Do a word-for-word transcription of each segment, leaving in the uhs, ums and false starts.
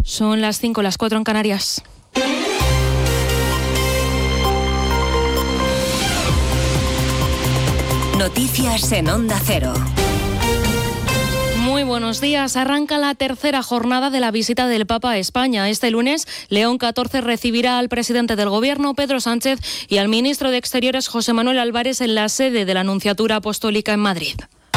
Son las cinco, las cuatro en Canarias. Noticias en Onda Cero. Muy buenos días. Arranca la tercera jornada de la visita del Papa a España. Este lunes, León catorce recibirá al presidente del Gobierno, Pedro Sánchez, y al ministro de Exteriores, José Manuel Álvarez, en la sede de la Nunciatura Apostólica en Madrid.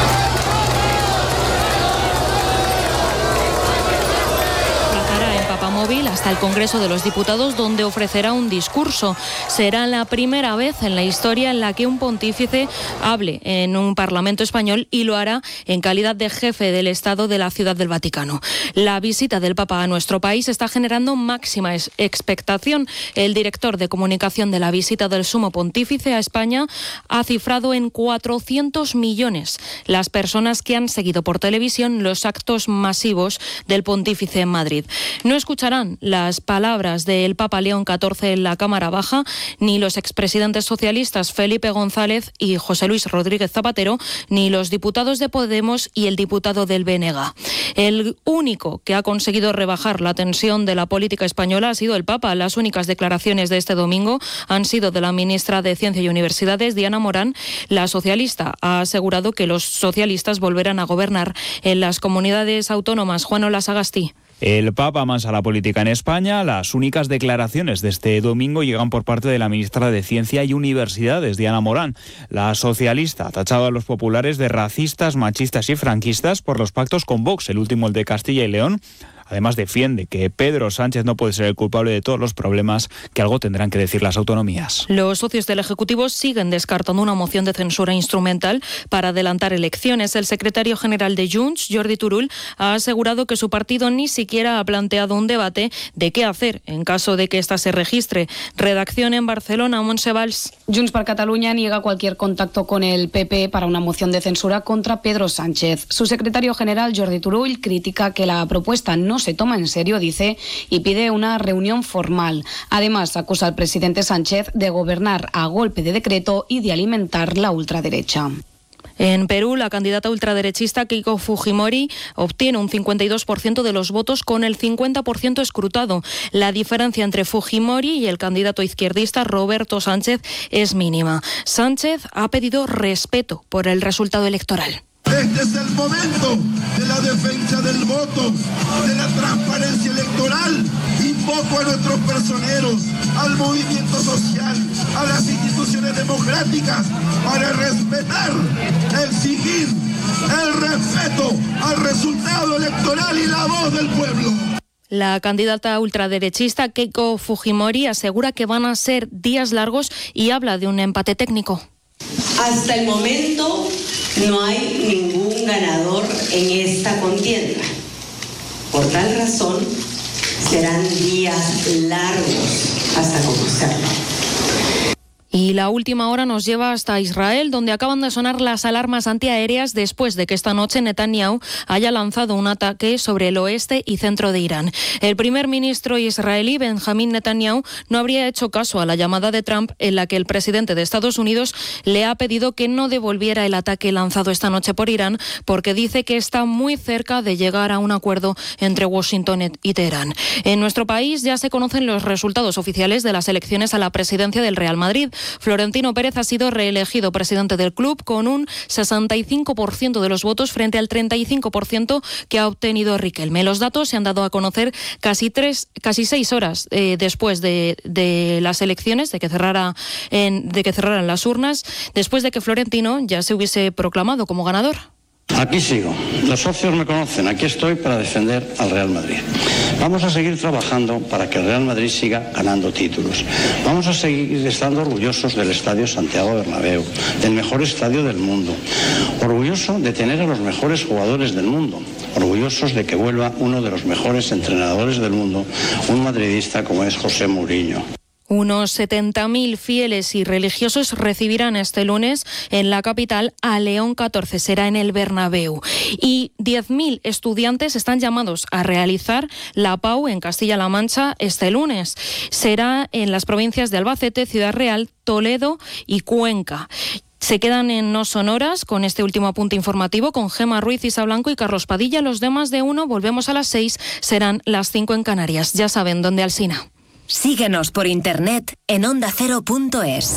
Móvil hasta el Congreso de los Diputados, donde ofrecerá un discurso. Será la primera vez en la historia en la que un pontífice hable en un Parlamento español, y lo hará en calidad de jefe del Estado de la Ciudad del Vaticano. La visita del Papa a nuestro país está generando máxima expectación. El director de comunicación de la visita del Sumo Pontífice a España ha cifrado en cuatrocientos millones las personas que han seguido por televisión los actos masivos del pontífice en Madrid. No escucharán las palabras del Papa León catorce en la Cámara Baja, ni los expresidentes socialistas Felipe González y José Luis Rodríguez Zapatero, ni los diputados de Podemos y el diputado del B N G. El único que ha conseguido rebajar la tensión de la política española ha sido el Papa. Las únicas declaraciones de este domingo han sido de la ministra de Ciencia y Universidades, Diana Morán. La socialista ha asegurado que los socialistas volverán a gobernar en las comunidades autónomas. Juan Ola Sagasti. El Papa amansa la política en España. Las únicas declaraciones de este domingo llegan por parte de la ministra de Ciencia y Universidades, Diana Morán. La socialista ha tachado a los populares de racistas, machistas y franquistas por los pactos con Vox, el último el de Castilla y León. Además, defiende que Pedro Sánchez no puede ser el culpable de todos los problemas, que algo tendrán que decir las autonomías. Los socios del Ejecutivo siguen descartando una moción de censura instrumental para adelantar elecciones. El secretario general de Junts, Jordi Turull, ha asegurado que su partido ni siquiera ha planteado un debate de qué hacer en caso de que ésta se registre. Redacción en Barcelona, Montse Valls. Junts per Catalunya niega cualquier contacto con el P P para una moción de censura contra Pedro Sánchez. Su secretario general, Jordi Turull, critica que la propuesta no se toma en serio, dice, y pide una reunión formal. Además, acusa al presidente Sánchez de gobernar a golpe de decreto y de alimentar la ultraderecha. En Perú, la candidata ultraderechista Keiko Fujimori obtiene un cincuenta y dos por ciento de los votos con el cincuenta por ciento escrutado. La diferencia entre Fujimori y el candidato izquierdista Roberto Sánchez es mínima. Sánchez ha pedido respeto por el resultado electoral. Este es el momento de la defensa del voto, de la transparencia electoral. Invoco a nuestros personeros, al movimiento social, a las instituciones democráticas para respetar, exigir el respeto al resultado electoral y la voz del pueblo. La candidata ultraderechista Keiko Fujimori asegura que van a ser días largos y habla de un empate técnico. Hasta el momento no hay ningún ganador en esta contienda. Por tal razón, serán días largos hasta conocerlo. Y la última hora nos lleva hasta Israel, donde acaban de sonar las alarmas antiaéreas después de que esta noche Netanyahu haya lanzado un ataque sobre el oeste y centro de Irán. El primer ministro israelí, Benjamín Netanyahu, no habría hecho caso a la llamada de Trump en la que el presidente de Estados Unidos le ha pedido que no devolviera el ataque lanzado esta noche por Irán, porque dice que está muy cerca de llegar a un acuerdo entre Washington y Teherán. En nuestro país ya se conocen los resultados oficiales de las elecciones a la presidencia del Real Madrid. Florentino Pérez ha sido reelegido presidente del club con un sesenta y cinco por ciento de los votos frente al treinta y cinco por ciento que ha obtenido Riquelme. Los datos se han dado a conocer casi tres, casi seis horas eh, después de, de las elecciones, de que cerrara en, de que cerraran las urnas, después de que Florentino ya se hubiese proclamado como ganador. Aquí sigo. Los socios me conocen. Aquí estoy para defender al Real Madrid. Vamos a seguir trabajando para que el Real Madrid siga ganando títulos. Vamos a seguir estando orgullosos del Estadio Santiago Bernabéu, del mejor estadio del mundo. Orgulloso de tener a los mejores jugadores del mundo. Orgullosos de que vuelva uno de los mejores entrenadores del mundo, un madridista como es José Mourinho. Unos setenta mil fieles y religiosos recibirán este lunes en la capital a León catorce, será en el Bernabéu. Y diez mil estudiantes están llamados a realizar la P A U en Castilla-La Mancha este lunes. Será en las provincias de Albacete, Ciudad Real, Toledo y Cuenca. Se quedan en No Sonoras con este último apunte informativo con Gemma Ruiz, Isa Blanco y Carlos Padilla. Los demás de uno, volvemos a las seis, serán las cinco en Canarias. Ya saben dónde, Alsina. Síguenos por internet en onda cero punto es.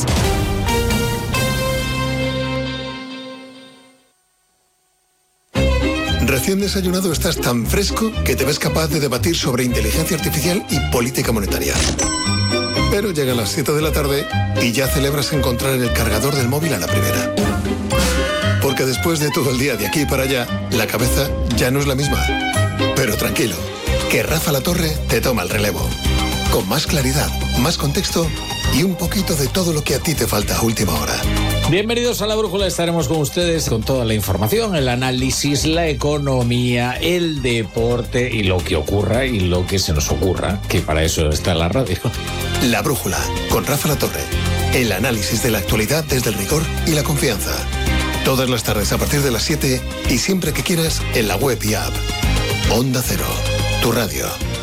Recién desayunado estás tan fresco que te ves capaz de debatir sobre inteligencia artificial y política monetaria. Pero llegan las siete de la tarde y ya celebras encontrar el cargador del móvil a la primera. Porque después de todo el día de aquí para allá, la cabeza ya no es la misma. Pero tranquilo, que Rafa La Torre te toma el relevo. Con más claridad, más contexto y un poquito de todo lo que a ti te falta a última hora. Bienvenidos a La Brújula, estaremos con ustedes con toda la información, el análisis, la economía, el deporte y lo que ocurra y lo que se nos ocurra, que para eso está la radio. La Brújula, con Rafa La Torre. El análisis de la actualidad desde el rigor y la confianza. Todas las tardes a partir de las siete y siempre que quieras en la web y app. Onda Cero, tu radio.